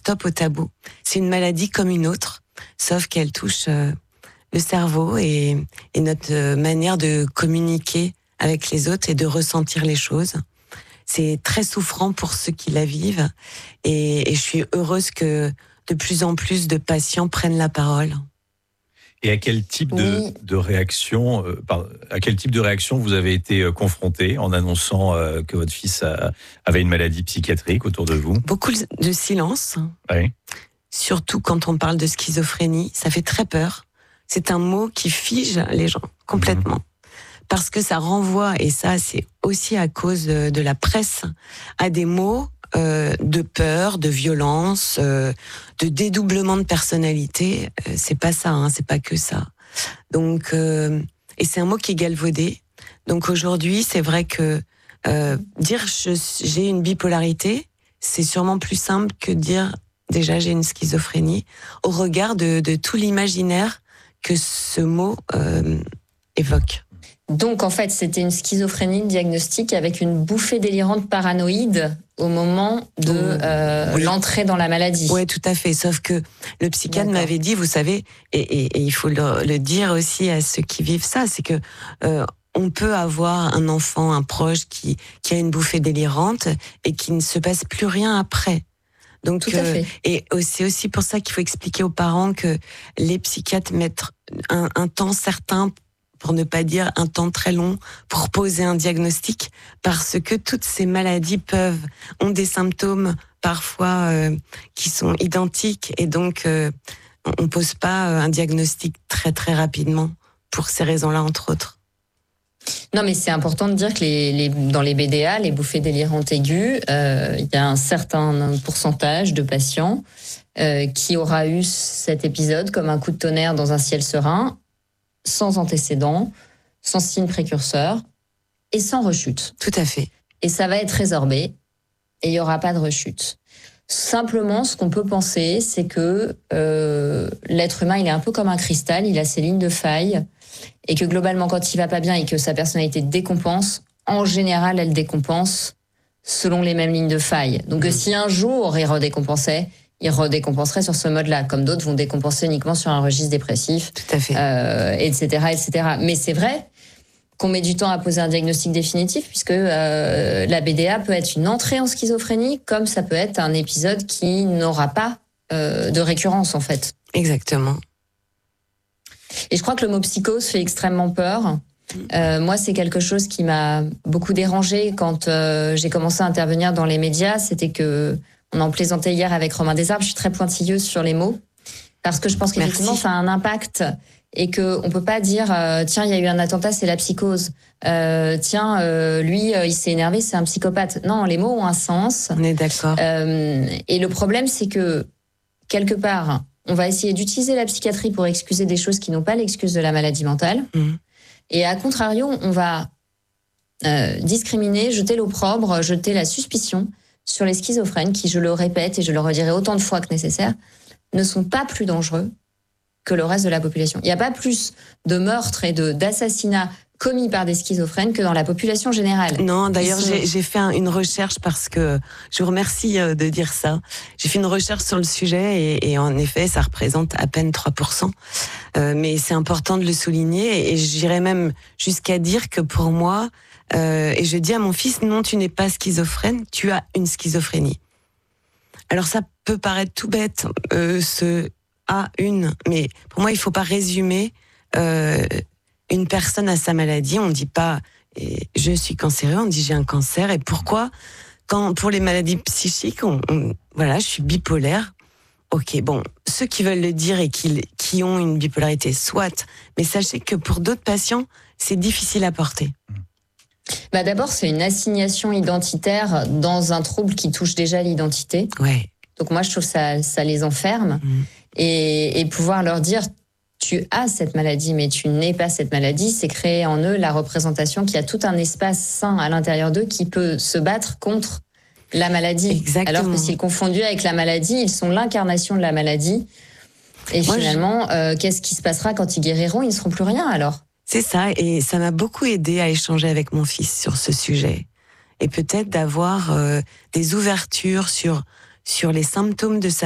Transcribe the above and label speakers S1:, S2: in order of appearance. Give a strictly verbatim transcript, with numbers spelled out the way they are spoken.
S1: stop au tabou. C'est une maladie comme une autre, sauf qu'elle touche euh, le cerveau et, et notre euh, manière de communiquer avec les autres et de ressentir les choses. C'est très souffrant pour ceux qui la vivent et, et je suis heureuse que de plus en plus de patients prennent la parole.
S2: Et à quel type de, oui. de réaction, euh, pardon, à quel type de réaction vous avez été euh, confronté en annonçant euh, que votre fils a, avait une maladie psychiatrique autour de vous?
S1: Beaucoup de silence.
S2: Oui.
S1: Surtout quand on parle de schizophrénie, ça fait très peur. C'est un mot qui fige les gens complètement. Mmh. Parce que ça renvoie, et ça c'est aussi à cause de la presse, à des mots euh, de peur, de violence, euh, de dédoublement de personnalité. Euh, c'est pas ça, hein, c'est pas que ça. Donc, euh, et c'est un mot qui est galvaudé. Donc aujourd'hui, c'est vrai que euh, dire je, j'ai une bipolarité, c'est sûrement plus simple que dire déjà j'ai une schizophrénie, au regard de, de tout l'imaginaire que ce mot euh, évoque.
S3: Donc, en fait, c'était une schizophrénie diagnostique avec une bouffée délirante paranoïde au moment de euh, oui. l'entrée dans la maladie.
S1: Oui, tout à fait. Sauf que le psychiatre D'accord. m'avait dit, vous savez, et, et, et il faut le, le dire aussi à ceux qui vivent ça, c'est que euh, on peut avoir un enfant, un proche qui, qui a une bouffée délirante et qui ne se passe plus rien après. Donc,
S3: Tout à
S1: euh,
S3: fait.
S1: Et c'est aussi pour ça qu'il faut expliquer aux parents que les psychiatres mettent un, un temps certain, pour ne pas dire un temps très long, pour poser un diagnostic, parce que toutes ces maladies peuvent ont des symptômes parfois euh, qui sont identiques, et donc euh, on pose pas un diagnostic très très rapidement pour ces raisons-là, entre autres.
S3: Non, mais c'est important de dire que les, les, dans les B D A, les bouffées délirantes aiguës, euh, il y a un certain pourcentage de patients euh, qui aura eu cet épisode comme un coup de tonnerre dans un ciel serein, sans antécédent, sans signe précurseur et sans rechute.
S1: Tout à fait.
S3: Et ça va être résorbé et il n'y aura pas de rechute. Simplement, ce qu'on peut penser, c'est que euh, l'être humain, il est un peu comme un cristal, il a ses lignes de faille, et que globalement, quand il va pas bien et que sa personnalité décompense, en général, elle décompense selon les mêmes lignes de faille. Donc, mmh. si un jour il redécompensait, il redécompenserait sur ce mode-là, comme d'autres vont décompenser uniquement sur un registre dépressif,
S1: Tout à fait.
S3: Euh, et cetera, et cetera. Mais c'est vrai qu'on met du temps à poser un diagnostic définitif, puisque euh, la B D A peut être une entrée en schizophrénie, comme ça peut être un épisode qui n'aura pas euh, de récurrence, en fait.
S1: Exactement.
S3: Et je crois que le mot psychose fait extrêmement peur. Euh, moi, c'est quelque chose qui m'a beaucoup dérangée quand euh, j'ai commencé à intervenir dans les médias. C'était que on en plaisantait hier avec Romain Desarbes. Je suis très pointilleuse sur les mots parce que je pense qu'effectivement, Merci. ça a un impact et que on peut pas dire euh, tiens, il y a eu un attentat, c'est la psychose. Euh, tiens, euh, lui, euh, il s'est énervé, c'est un psychopathe. Non, les mots ont un sens.
S1: On est d'accord.
S3: Euh, et le problème, c'est que quelque part, on va essayer d'utiliser la psychiatrie pour excuser des choses qui n'ont pas l'excuse de la maladie mentale. Mmh. Et à contrario, on va euh, discriminer, jeter l'opprobre, jeter la suspicion sur les schizophrènes qui, je le répète et je le redirai autant de fois que nécessaire, ne sont pas plus dangereux que le reste de la population. Il n'y a pas plus de meurtres et de, d'assassinats commis par des schizophrènes que dans la population générale.
S1: Non, d'ailleurs,
S3: sont...
S1: j'ai, j'ai fait un, une recherche parce que je vous remercie de dire ça. J'ai fait une recherche sur le sujet et, et en effet, ça représente à peine trois pour cent. Euh, mais c'est important de le souligner et, et j'irais même jusqu'à dire que pour moi, euh, et je dis à mon fils, non, tu n'es pas schizophrène, tu as une schizophrénie. Alors ça peut paraître tout bête, euh, ce a une, mais pour moi, il faut pas résumer euh, une personne à sa maladie. On dit pas et je suis cancéreux, on dit j'ai un cancer. Et pourquoi, quand pour les maladies psychiques, on, on, voilà, je suis bipolaire. Ok, bon, ceux qui veulent le dire et qui, qui ont une bipolarité, soit. Mais sachez que pour d'autres patients, c'est difficile à porter.
S3: Bah d'abord, c'est une assignation identitaire dans un trouble qui touche déjà l'identité.
S1: Ouais.
S3: Donc moi, je trouve que ça, ça les enferme. Mmh. Et, et pouvoir leur dire, tu as cette maladie, mais tu n'es pas cette maladie, c'est créer en eux la représentation qu'il y a tout un espace sain à l'intérieur d'eux qui peut se battre contre la maladie.
S1: Exactement.
S3: Alors que s'ils confondus avec la maladie, ils sont l'incarnation de la maladie. Et moi, finalement, je... euh, qu'est-ce qui se passera quand ils guériront? Ils ne seront plus rien alors.
S1: C'est ça, et ça m'a beaucoup aidé à échanger avec mon fils sur ce sujet. Et peut-être d'avoir euh, des ouvertures sur, sur les symptômes de sa